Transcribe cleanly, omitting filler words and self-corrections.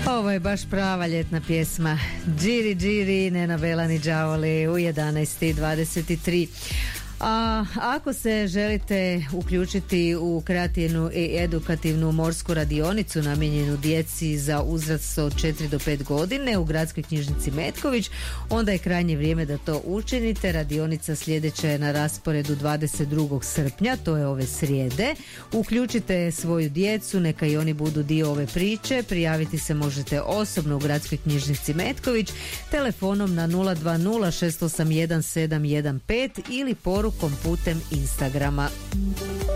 Ovo je baš prava ljetna pjesma. Džiri džiri, Nena Belani Đavoli u 11:23. A ako se želite uključiti u kreativnu i edukativnu morsku radionicu namijenjenu djeci za uzrast od 4 do 5 godine u Gradskoj knjižnici Metković, onda je krajnje vrijeme da to učinite. Radionica sljedeća je na rasporedu 22. srpnja, to je ove srijede. Uključite svoju djecu, neka i oni budu dio ove priče. Prijaviti se možete osobno u Gradskoj knjižnici Metković telefonom na 020 681 715 ili porukom putem Instagrama.